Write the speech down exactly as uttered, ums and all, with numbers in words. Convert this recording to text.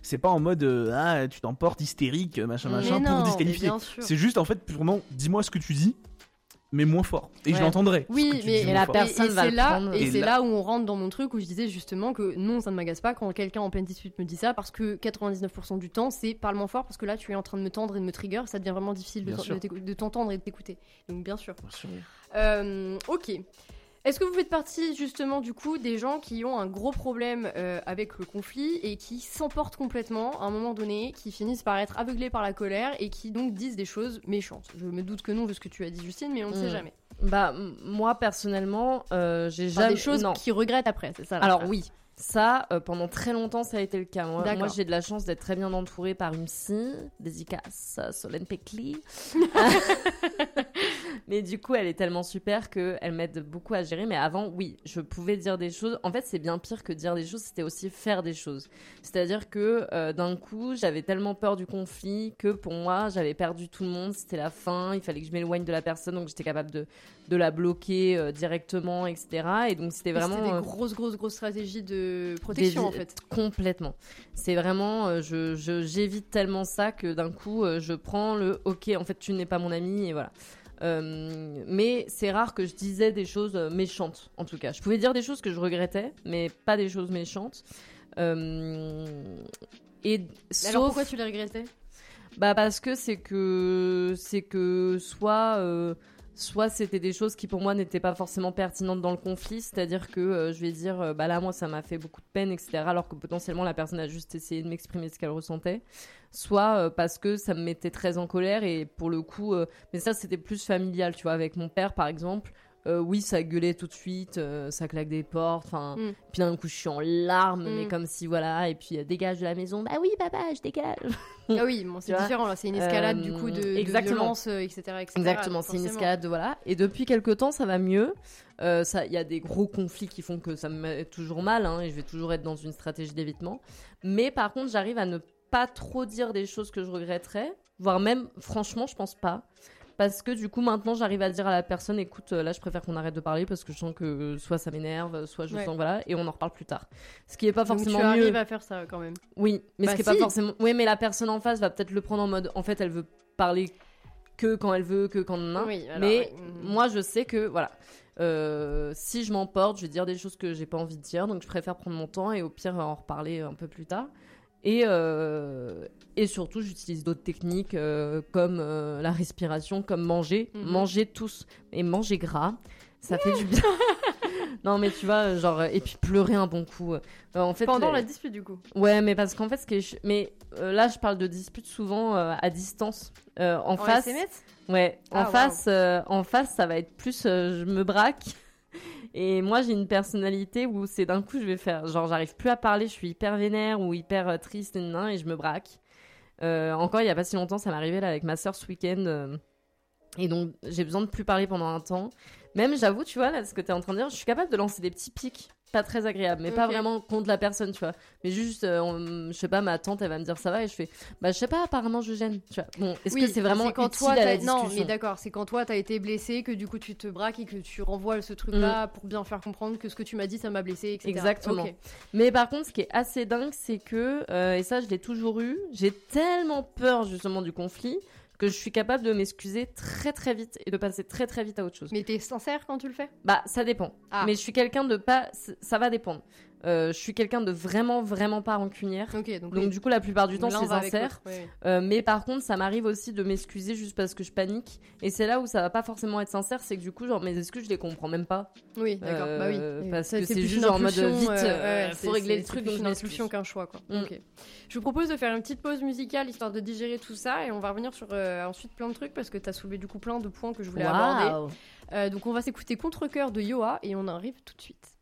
C'est pas en mode euh, ah tu t'emportes hystérique machin Mais machin non, pour disqualifier. C'est juste en fait purement dis-moi ce que tu dis. Mais moins fort. Et ouais. je l'entendrai. Oui, mais, mais la fort. personne et, et va c'est le là, prendre. Et, et c'est là... là où on rentre dans mon truc où je disais justement que non, ça ne m'agace pas quand quelqu'un en pleine dispute me dit ça, parce que quatre-vingt-dix-neuf pour cent du temps, c'est parle moins fort, parce que là, tu es en train de me tendre et de me trigger, ça devient vraiment difficile de, de, de t'entendre et de t'écouter. Donc, bien sûr. Bien sûr. Euh, ok. Est-ce que vous faites partie justement du coup des gens qui ont un gros problème euh, avec le conflit et qui s'emportent complètement à un moment donné, qui finissent par être aveuglés par la colère et qui donc disent des choses méchantes? Je me doute que non vu ce que tu as dit Justine, mais on ne mmh. sait jamais. Bah moi personnellement, euh, j'ai enfin, jamais des choses non. qui regrettent après, c'est ça. Alors phrase. oui. Ça, euh, pendant très longtemps, ça a été le cas. Moi, moi j'ai de la chance d'être très bien entourée par une psy, dédicace, Solène Pecli. Mais du coup, elle est tellement super qu'elle m'aide beaucoup à gérer. Mais avant, oui, je pouvais dire des choses. En fait, c'est bien pire que dire des choses, c'était aussi faire des choses. C'est-à-dire que euh, d'un coup, j'avais tellement peur du conflit que pour moi, j'avais perdu tout le monde. C'était la fin, il fallait que je m'éloigne de la personne, donc j'étais capable de, de la bloquer euh, directement, et cetera. Et donc, c'était vraiment... C'était des grosses, grosses, grosses stratégies de protection, des... en fait. Complètement. C'est vraiment... Euh, je, je, j'évite tellement ça que d'un coup, euh, je prends le « Ok, en fait, tu n'es pas mon ami » et voilà. Euh, mais c'est rare que je disais des choses méchantes, en tout cas. Je pouvais dire des choses que je regrettais, mais pas des choses méchantes. Euh, et sauf... Alors pourquoi tu les regrettais ? Bah parce que c'est que c'est que soit euh, soit c'était des choses qui pour moi n'étaient pas forcément pertinentes dans le conflit, c'est-à-dire que euh, je vais dire euh, bah là moi ça m'a fait beaucoup de peine, etc., alors que potentiellement la personne a juste essayé de m'exprimer ce qu'elle ressentait, soit euh, parce que ça me mettait très en colère et pour le coup euh, mais ça c'était plus familial, tu vois, avec mon père par exemple. Euh, oui, ça gueulait tout de suite, euh, ça claque des portes, enfin, mm. puis d'un coup je suis en larmes, mm. mais comme si voilà, et puis euh, dégage de la maison, bah oui papa, je dégage. Ah oui, bon, c'est différent là, c'est une escalade euh, du coup de, de violence, euh, et cetera, et cetera. Exactement, c'est une escalade de voilà. Et depuis quelques temps, ça va mieux. Euh, ça, il y a des gros conflits qui font que ça me met toujours mal, hein, et je vais toujours être dans une stratégie d'évitement. Mais par contre, j'arrive à ne pas trop dire des choses que je regretterais, voire même, franchement, je pense pas. Parce que du coup, maintenant, j'arrive à dire à la personne, écoute, là, je préfère qu'on arrête de parler parce que je sens que soit ça m'énerve, soit je ouais. sens, voilà, et on en reparle plus tard. Ce qui est pas forcément mieux. Donc tu arrives à faire ça quand même. Oui, mais bah ce qui si. est pas forcément. Oui, mais la personne en face va peut-être le prendre en mode, en fait, elle veut parler que quand elle veut, que quand non. Oui, alors, mais oui. moi, je sais que, voilà. Euh, si je m'emporte, je vais dire des choses que j'ai pas envie de dire, donc je préfère prendre mon temps et au pire en reparler un peu plus tard. Et, euh, et surtout, j'utilise d'autres techniques euh, comme euh, la respiration, comme manger. Mm-hmm. Manger tous. Et manger gras, ça fait du bien. Non, mais tu vois, genre... Et puis pleurer un bon coup. Euh, en fait, Pendant le... la dispute, du coup. Ouais, mais parce qu'en fait, ce qui est... Mais euh, là, je parle de dispute souvent euh, à distance. Euh, en, en face... S M S ? Ouais. En, ah, face, wow. euh, en face, ça va être plus... Euh, je me braque. Et moi, j'ai une personnalité où c'est d'un coup, je vais faire... Genre, j'arrive plus à parler, je suis hyper vénère ou hyper euh, triste, et, et je me braque. Euh, encore, il y a pas si longtemps, ça m'est arrivé là, avec ma sœur ce week-end. Euh, et donc, j'ai besoin de plus parler pendant un temps. Même, j'avoue, tu vois, là, ce que t'es en train de dire, je suis capable de lancer des petits pics. Pas très agréable, mais okay. pas vraiment contre la personne, tu vois. Mais juste, euh, on, je sais pas, ma tante, elle va me dire ça va, et je fais, bah, je sais pas, apparemment, je gêne, tu vois. Bon, est-ce oui, que c'est vraiment c'est quand utile toi, à la discussion ? Non, mais d'accord, c'est quand toi, t'as été blessé, que du coup, tu te braques et que tu renvoies ce truc-là mm. pour bien faire comprendre que ce que tu m'as dit, ça m'a blessé, et cetera. Exactement. Okay. Mais par contre, ce qui est assez dingue, c'est que, euh, et ça, je l'ai toujours eu, j'ai tellement peur, justement, du conflit, que je suis capable de m'excuser très très vite et de passer très très vite à autre chose. Mais t'es sincère quand tu le fais ? Bah, ça dépend. Ah. Mais je suis quelqu'un de pas... Ça va dépendre. Euh, je suis quelqu'un de vraiment vraiment pas rancunière. Okay, donc, donc oui. du coup, la plupart du donc temps, c'est sincère. Oui, oui. Euh, mais par contre, ça m'arrive aussi de m'excuser juste parce que je panique. Et c'est là où ça va pas forcément être sincère, c'est que du coup, genre, mes excuses, je les comprends même pas. Oui, d'accord. Euh, bah oui. Parce ça, que c'est, c'est juste en mode vite, euh, euh, faut c'est, régler c'est, le truc. C'est donc plus une impulsion qu'un choix, quoi. Mm. Okay. Je vous propose de faire une petite pause musicale histoire de digérer tout ça et on va revenir sur euh, ensuite plein de trucs parce que t'as soulevé du coup plein de points que je voulais wow. aborder. Euh, donc on va s'écouter Contre-cœur de Yoa et on arrive tout de suite.